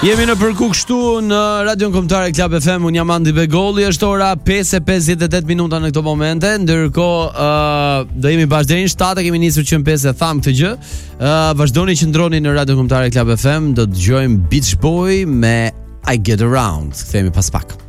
Jemi në përku kështu në Radion Kombëtare Klab FM. Unë jam Andi Begolli. Është ora 5:58 minuta në këto momente. Ndërkohë do jemi bashkë deri në 7. Kemi nisur që në 5 e tham këtë gjë. Vazhdoni që ndroni në Radion Kombëtare Klab FM. Do dëgjojmë Beach Boy me I Get Around. Kthehemi pas pak.